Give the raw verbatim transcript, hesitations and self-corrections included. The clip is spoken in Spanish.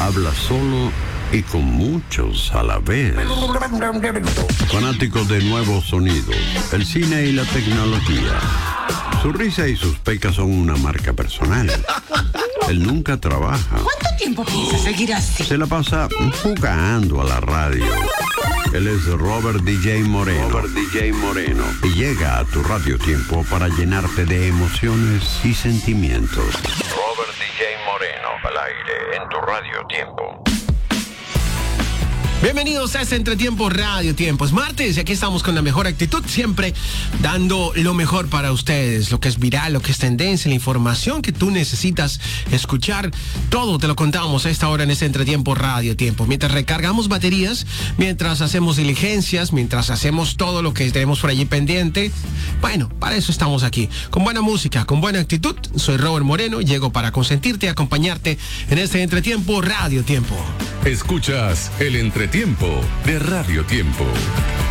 habla solo y con muchos a la vez. Fanático de nuevos sonidos, el cine y la tecnología. Su risa y sus pecas son una marca personal. Él nunca trabaja. ¿Cuánto tiempo piensa seguir así? Se la pasa jugando a la radio. Él es Robert D J Moreno. Robert D J Moreno. Y llega a tu Radio Tiempo para llenarte de emociones y sentimientos. Robert D J Moreno, al aire en tu Radio Tiempo. Bienvenidos a este Entretiempo Radio Tiempo. Es martes y aquí estamos con la mejor actitud, siempre dando lo mejor para ustedes, lo que es viral, lo que es tendencia, la información que tú necesitas escuchar. Todo te lo contamos a esta hora en este Entretiempo Radio Tiempo. Mientras recargamos baterías, mientras hacemos diligencias, mientras hacemos todo lo que tenemos por allí pendiente. Bueno, para eso estamos aquí. Con buena música, con buena actitud. Soy Robert Moreno, llego para consentirte y acompañarte en este Entretiempo Radio Tiempo. Escuchas el Entretiempo de Radio Tiempo.